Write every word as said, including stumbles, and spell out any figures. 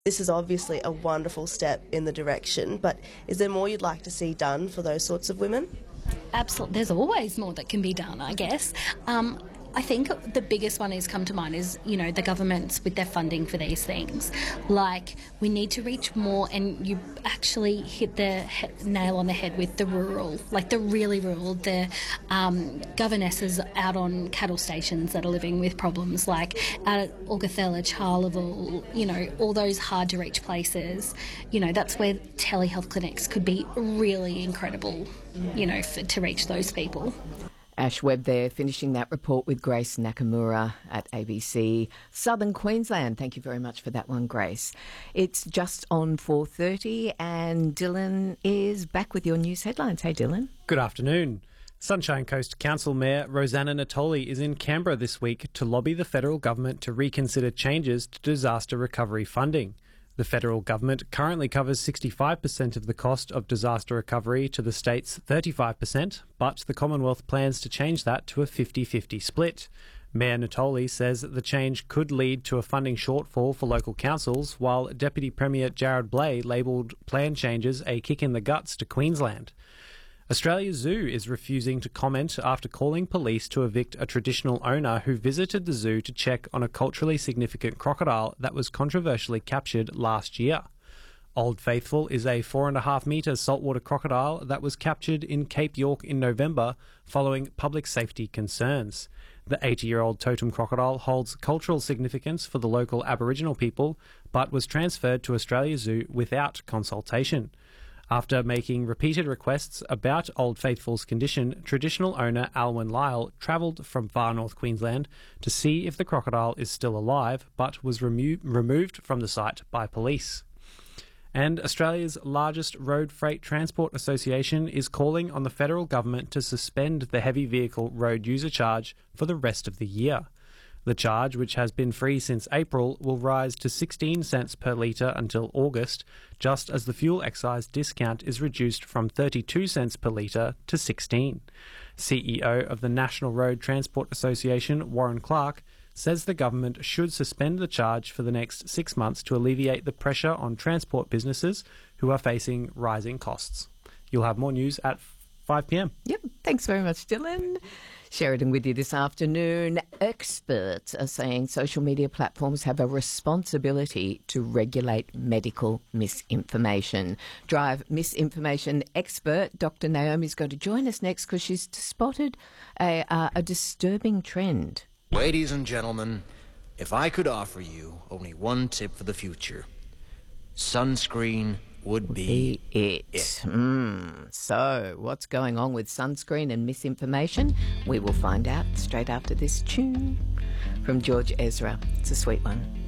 This is obviously a wonderful step in the direction, but is there more you'd like to see done for those sorts of women? Absolutely. There's always more that can be done, I guess. Um, I think the biggest one is come to mind is, you know, the governments with their funding for these things. Like, we need to reach more, and you actually hit the he- nail on the head with the rural, like the really rural, the um, governesses out on cattle stations that are living with problems, like out at Augathella, Charleville, you know, all those hard to reach places. You know, that's where telehealth clinics could be really incredible, you know, for, to reach those people. Ash Webb there, finishing that report with Grace Nakamura at A B C Southern Queensland. Thank you very much for that one, Grace. It's just on four thirty and Dylan is back with your news headlines. Hey, Dylan. Good afternoon. Sunshine Coast Council Mayor Rosanna Natoli is in Canberra this week to lobby the federal government to reconsider changes to disaster recovery funding. The federal government currently covers sixty-five percent of the cost of disaster recovery to the state's thirty-five percent, but the Commonwealth plans to change that to a fifty-fifty split. Mayor Natoli says that the change could lead to a funding shortfall for local councils, while Deputy Premier Jared Blay labelled plan changes a kick in the guts to Queensland. Australia Zoo is refusing to comment after calling police to evict a traditional owner who visited the zoo to check on a culturally significant crocodile that was controversially captured last year. Old Faithful is a four and a half metre saltwater crocodile that was captured in Cape York in November following public safety concerns. The eighty-year-old totem crocodile holds cultural significance for the local Aboriginal people, but was transferred to Australia Zoo without consultation. After making repeated requests about Old Faithful's condition, traditional owner Alwyn Lyle travelled from far north Queensland to see if the crocodile is still alive, but was remo- removed from the site by police. And Australia's largest road freight transport association is calling on the federal government to suspend the heavy vehicle road user charge for the rest of the year. The charge, which has been free since April, will rise to sixteen cents per litre until August, just as the fuel excise discount is reduced from thirty-two cents per litre to sixteen. C E O of the National Road Transport Association, Warren Clark, says the government should suspend the charge for the next six months to alleviate the pressure on transport businesses who are facing rising costs. You'll have more news at five p m. Yep, thanks very much, Dylan. Sheridan with you this afternoon. Experts are saying social media platforms have a responsibility to regulate medical misinformation. Drive misinformation expert Doctor Naomi is going to join us next because she's spotted a, uh, a disturbing trend. Ladies and gentlemen, if I could offer you only one tip for the future, sunscreen would be, be it. it. Mm. So, what's going on with sunscreen and misinformation? We will find out straight after this tune from George Ezra. It's a sweet one.